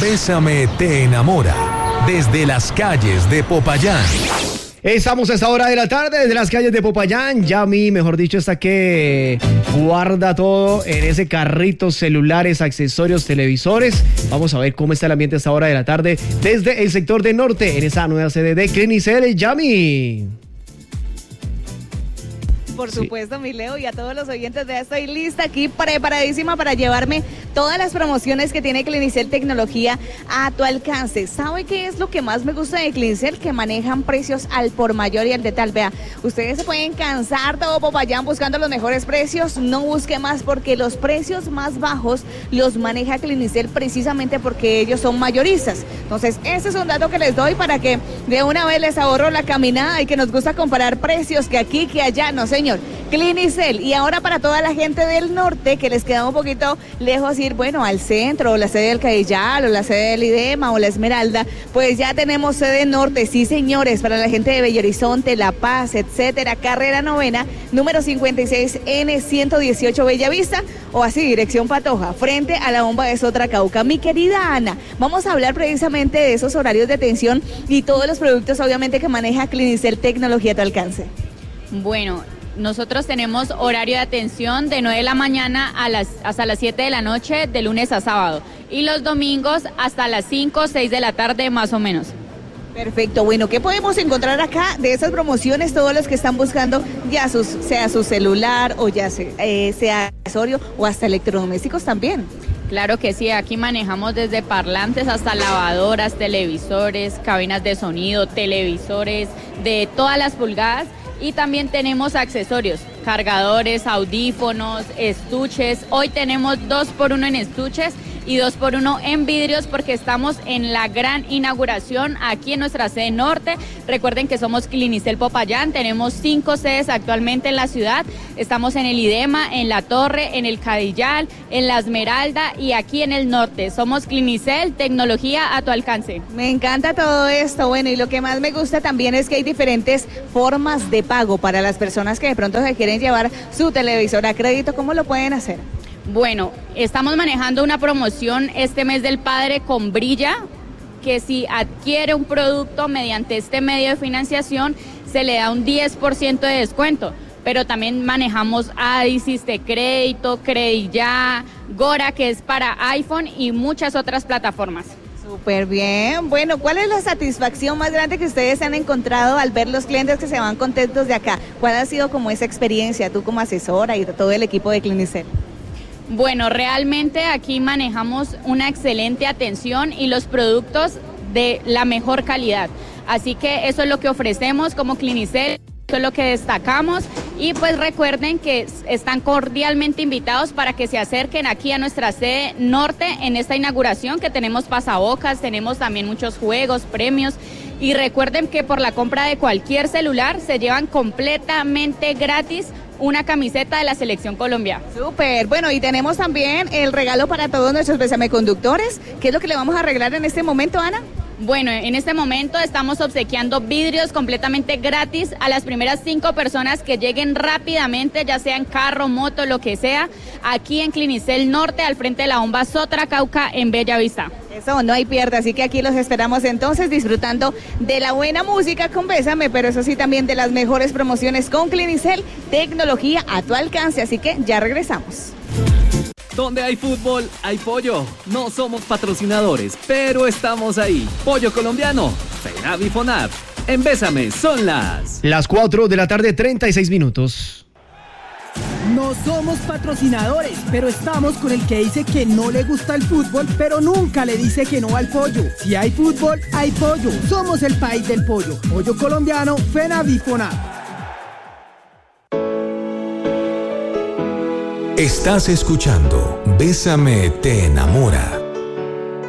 Bésame te enamora. Desde las calles de Popayán. Estamos a esta hora de la tarde desde las calles de Popayán. Yami, mejor dicho, está que guarda todo en ese carrito, celulares, accesorios, televisores. Vamos a ver cómo está el ambiente a esta hora de la tarde desde el sector de norte, en esa nueva sede de Clinicel. Yami. Por supuesto, mi Leo, y a todos los oyentes, ya estoy lista aquí, preparadísima para llevarme todas las promociones que tiene Clinicel Tecnología a tu alcance. ¿Sabe qué es lo que más me gusta de Clinicel? Que manejan precios al por mayor y al detal. Vea, ustedes se pueden cansar todo Popayán buscando los mejores precios, no busque más, porque los precios más bajos los maneja Clinicel precisamente porque ellos son mayoristas. Entonces, ese es un dato que les doy para que de una vez les ahorro la caminada y que nos gusta comparar precios que aquí, que allá, no señor. Clinicel. Y ahora para toda la gente del norte que les queda un poquito lejos ir, bueno, al centro, o la sede del Cadillal, o la sede del IDEMA, o la Esmeralda, pues ya tenemos sede norte, sí señores, para la gente de Bello Horizonte, La Paz, etcétera, carrera novena, número 56 N118 Bellavista, o así, dirección Patoja, frente a la bomba de Sotracauca. Mi querida Ana, vamos a hablar precisamente de esos horarios de atención y todos los productos, obviamente, que maneja Clinicel Tecnología a tu alcance. Bueno, nosotros tenemos horario de atención de 9 de la mañana hasta las 7 de la noche, de lunes a sábado. Y los domingos hasta las 5 o 6 de la tarde, más o menos. Perfecto, bueno, ¿qué podemos encontrar acá de esas promociones? Todos los que están buscando, ya sea su celular o ya sea accesorio o hasta electrodomésticos también. Claro que sí, aquí manejamos desde parlantes hasta lavadoras, televisores, cabinas de sonido, televisores de todas las pulgadas. Y también tenemos accesorios, cargadores, audífonos, estuches. Hoy tenemos 2x1 en estuches y 2x1 en vidrios porque estamos en la gran inauguración aquí en nuestra sede norte. Recuerden que somos Clinicel Popayán, tenemos 5 sedes actualmente en la ciudad. Estamos en el IDEMA, en La Torre, en el Cadillal, en la Esmeralda y aquí en el norte. Somos Clinicel, tecnología a tu alcance. Me encanta todo esto, bueno, y lo que más me gusta también es que hay diferentes formas de pago para las personas que de pronto se quieren llevar su televisor a crédito. ¿Cómo lo pueden hacer? Bueno, estamos manejando una promoción este mes del padre con Brilla, que si adquiere un producto mediante este medio de financiación, se le da un 10% de descuento. Pero también manejamos Adisys de crédito, Credilla, Gora, que es para iPhone y muchas otras plataformas. Súper bien. Bueno, ¿cuál es la satisfacción más grande que ustedes han encontrado al ver los clientes que se van contentos de acá? ¿Cuál ha sido como esa experiencia, tú como asesora y todo el equipo de Clinicel? Bueno, realmente aquí manejamos una excelente atención y los productos de la mejor calidad. Así que eso es lo que ofrecemos como Clinicel, eso es lo que destacamos. Y pues recuerden que están cordialmente invitados para que se acerquen aquí a nuestra sede norte en esta inauguración, que tenemos pasabocas, tenemos también muchos juegos, premios. Y recuerden que por la compra de cualquier celular se llevan completamente gratis una camiseta de la Selección Colombia. Súper, bueno, y tenemos también el regalo para todos nuestros Bésame Conductores. ¿Qué es lo que le vamos a arreglar en este momento, Ana? Bueno, en este momento estamos obsequiando vidrios completamente gratis a las primeras 5 personas que lleguen rápidamente, ya sea en carro, moto, lo que sea, aquí en Clinicel Norte, al frente de la bomba Sotracauca en Bellavista. Eso, no hay pierde, así que aquí los esperamos entonces disfrutando de la buena música con Bésame, pero eso sí también de las mejores promociones con Clinicel, tecnología a tu alcance, así que ya regresamos. Donde hay fútbol, hay pollo. No somos patrocinadores, pero estamos ahí. Pollo colombiano, FENAVI FONAV. En Bésame son las 4 de la tarde, 36 minutos. No somos patrocinadores, pero estamos con el que dice que no le gusta el fútbol, pero nunca le dice que no al pollo. Si hay fútbol, hay pollo. Somos el país del pollo. Pollo colombiano, FENAVI FONAV. Estás escuchando Bésame te enamora.